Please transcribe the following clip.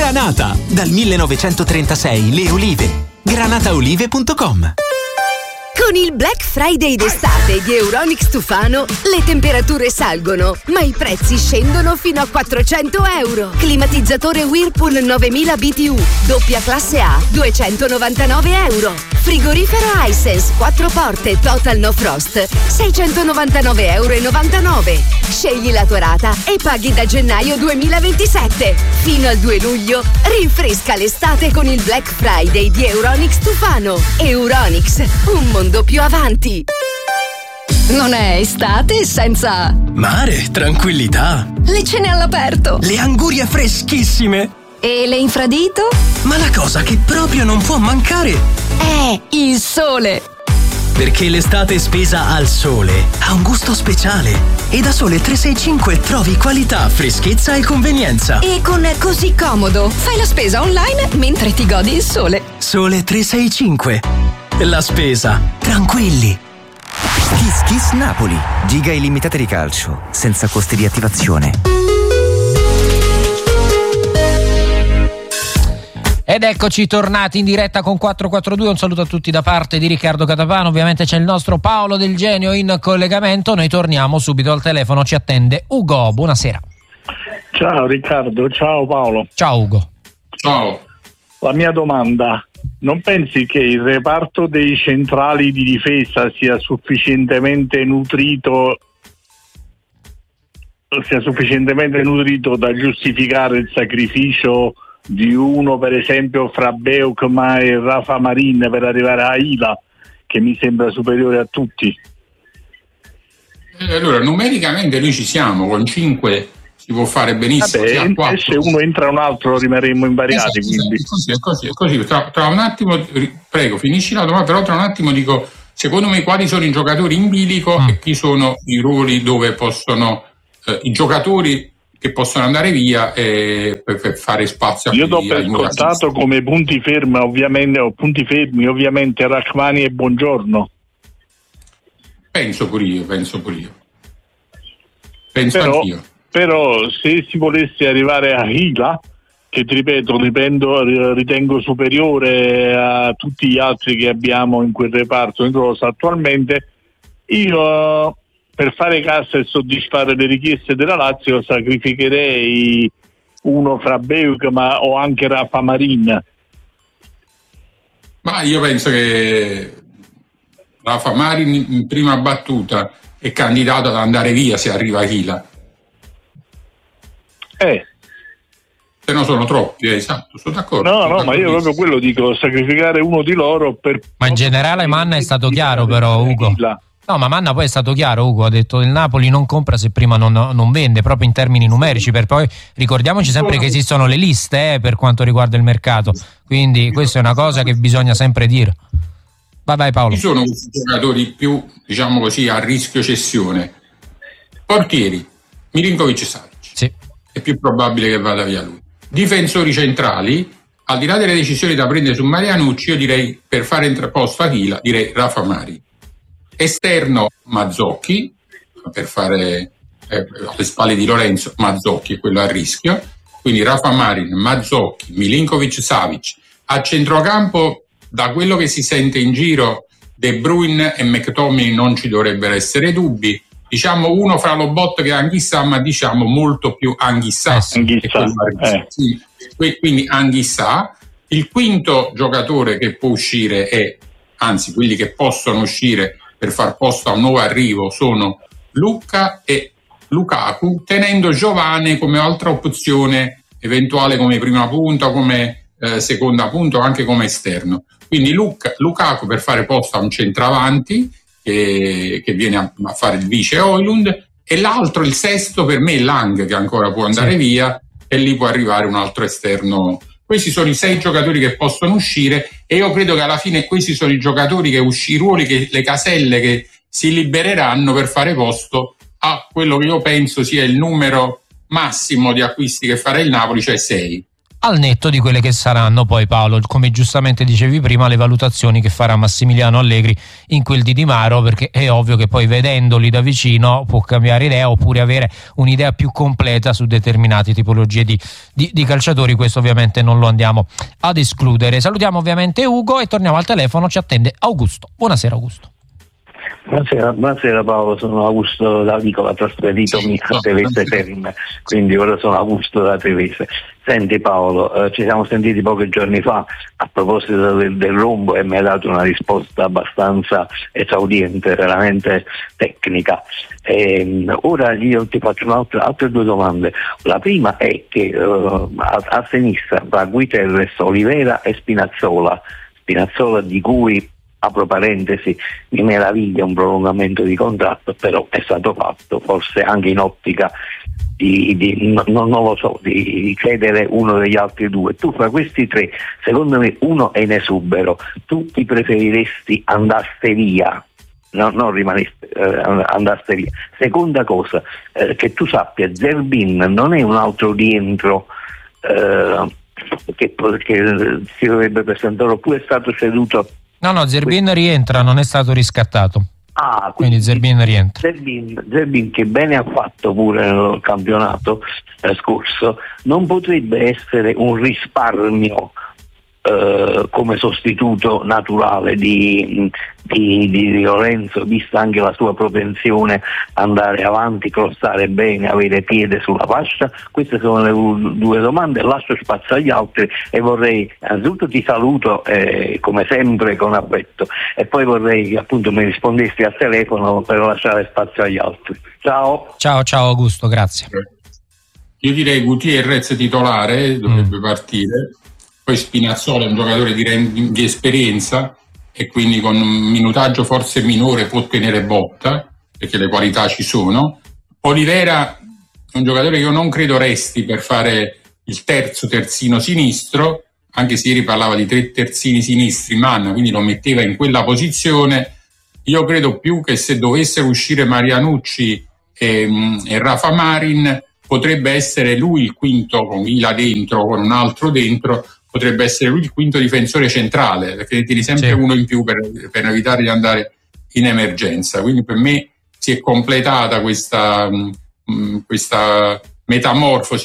Granata, dal 1936 le olive. Granataolive.com. Con il Black Friday d'estate di Euronics Tufano le temperature salgono, ma i prezzi scendono fino a 400 euro. Climatizzatore Whirlpool 9000 BTU, doppia classe A, 299 euro. Frigorifero Hisense 4 porte Total No Frost, 699,99 euro. Scegli la tua rata e paghi da gennaio 2027. Fino al 2 luglio rinfresca l'estate con il Black Friday di Euronics Tufano. Euronics, un mondo più avanti. Non è estate senza mare, tranquillità, le cene all'aperto, le angurie freschissime e le infradito? Ma la cosa che proprio non può mancare è il sole. Perché l'estate spesa al sole ha un gusto speciale e da Sole 365 trovi qualità, freschezza e convenienza. E con Così Comodo fai la spesa online mentre ti godi il sole. Sole 365. La spesa tranquilli. Kiss Kiss Napoli. Giga illimitate di calcio, senza costi di attivazione. Ed eccoci tornati in diretta con 442. Un saluto a tutti da parte di Riccardo Catapano. Ovviamente c'è il nostro Paolo Del Genio in collegamento. Noi torniamo subito al telefono. Ci attende Ugo. Buonasera. Ciao Riccardo, ciao Paolo. Ciao Ugo. Ciao. La mia domanda: non pensi che il reparto dei centrali di difesa sia sufficientemente nutrito da giustificare il sacrificio di uno, per esempio, fra Beukma e Rafa Marin per arrivare a Ila, che mi sembra superiore a tutti? Allora, numericamente noi ci siamo, con 5 si può fare benissimo. Vabbè, se uno entra un altro rimarremo invariati. Esatto, è così. Tra un attimo, prego, finisci la domanda, però tra un attimo dico, secondo me, quali sono i giocatori in bilico e chi sono i ruoli dove possono, i giocatori che possono andare via per fare spazio a io do per scontato come punti fermi ovviamente Rachmani e Buongiorno. Penso pure io. Anch'io. Però se si volesse arrivare a Hila, che ti ripeto, ritengo superiore a tutti gli altri che abbiamo in quel reparto in rosa attualmente, io per fare cassa e soddisfare le richieste della Lazio sacrificherei uno fra Beukma o anche Rafa Marin. Ma io penso che Rafa Marin in prima battuta è candidato ad andare via se arriva a Hila. Se no sono troppi, esatto, sono d'accordo. No, ma io proprio quello dico, sacrificare uno di loro per... Ma in generale Manna è stato chiaro però, Ugo. No, ma Manna poi è stato chiaro, Ugo, ha detto il Napoli non compra se prima non vende, proprio in termini numerici, per poi ricordiamoci sempre che esistono le liste per quanto riguarda il mercato, quindi questa è una cosa che bisogna sempre dire. Vai Paolo. Ci sono questi giocatori più, diciamo così, a rischio cessione. Portieri, Milinkovic e Savic. Sì. È più probabile che vada via lui. Difensori centrali, al di là delle decisioni da prendere su Marianucci, io direi, per fare posto a Hila, direi Rafa Marin. Esterno Mazzocchi, per fare alle spalle di Lorenzo, Mazzocchi è quello a rischio, quindi Rafa Marin, Mazzocchi, Milinkovic, Savic. A centrocampo, da quello che si sente in giro, De Bruyne e McTominay non ci dovrebbero essere dubbi. Diciamo uno fra Lobotka e Anghissà, ma diciamo molto più Anghissà. Sì. Quindi Anghissà. Il quinto giocatore che può uscire anzi quelli che possono uscire per far posto a un nuovo arrivo sono Lucca e Lukaku, tenendo Giovane come altra opzione eventuale come prima punta, come seconda punta o anche come esterno. Quindi Lukaku per fare posto a un centravanti che viene a fare il vice Højlund, e l'altro, il sesto, per me è Lang, che ancora può andare via, e lì può arrivare un altro esterno. Questi sono i 6 giocatori che possono uscire, e io credo che alla fine questi sono i giocatori i ruoli, le caselle che si libereranno per fare posto a quello che io penso sia il numero massimo di acquisti che farà il Napoli, cioè 6. al netto di quelle che saranno poi, Paolo, come giustamente dicevi prima, le valutazioni che farà Massimiliano Allegri in quel di Di Maro, perché è ovvio che poi vedendoli da vicino può cambiare idea oppure avere un'idea più completa su determinate tipologie di calciatori. Questo ovviamente non lo andiamo ad escludere. Salutiamo ovviamente Ugo e torniamo al telefono, ci attende Augusto. Buonasera Augusto. Buonasera Paolo, sono Augusto D'Avicola, trasferitomi a Trevese Terme, quindi ora sono Augusto da Trevese. Senti Paolo, ci siamo sentiti pochi giorni fa a proposito del rombo e mi hai dato una risposta abbastanza esaudiente, veramente tecnica. Ora io ti faccio altre due domande. La prima è che a sinistra tra Guiterres, Olivera e Spinazzola di cui, apro parentesi, mi meraviglia un prolungamento di contratto, però è stato fatto, forse anche in ottica non lo so, di cedere uno degli altri due. Tu fra questi tre, secondo me uno è in esubero, tu ti preferiresti andaste via? No, non rimaneste, andaste via. Seconda cosa, che tu sappia, Zerbin non è un altro rientro che si dovrebbe presentare, oppure è stato ceduto? No, Zerbin rientra, non è stato riscattato. Quindi Zerbin rientra. Zerbin che bene ha fatto pure nel campionato scorso, non potrebbe essere un risparmio come sostituto naturale di Lorenzo, vista anche la sua propensione andare avanti, crossare bene, avere piede sulla fascia. Queste sono le due domande, lascio spazio agli altri e vorrei, innanzitutto ti saluto come sempre con affetto, e poi vorrei che appunto mi rispondessi al telefono per lasciare spazio agli altri. Ciao Augusto, grazie. Io direi Gutierrez titolare, dovrebbe partire. Poi Spinazzola è un giocatore di esperienza e quindi con un minutaggio forse minore può tenere botta, perché le qualità ci sono. Olivera è un giocatore che io non credo resti per fare il terzino sinistro, anche se ieri parlava di 3 terzini sinistri Manna, quindi lo metteva in quella posizione. Io credo più che se dovessero uscire Marianucci e Rafa Marin, potrebbe essere lui il quinto, con Vila dentro, con un altro dentro, potrebbe essere lui il quinto difensore centrale, perché tieni sempre uno in più per evitare di andare in emergenza. Quindi per me si è completata questa metamorfosi